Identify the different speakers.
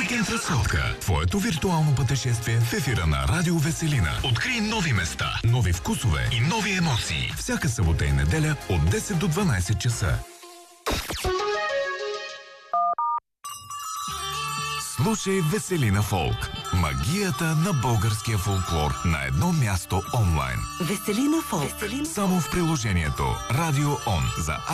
Speaker 1: Уикенд разходка. Твоето виртуално пътешествие в ефира на Радио Веселина. Открий нови места, нови вкусове и нови емоции. Всяка събота и неделя от 10 до 12 часа. Слушай Веселина Фолк. Магията на българския фолклор на едно място онлайн.
Speaker 2: Веселина Фолк.
Speaker 1: Само в приложението Радио Он за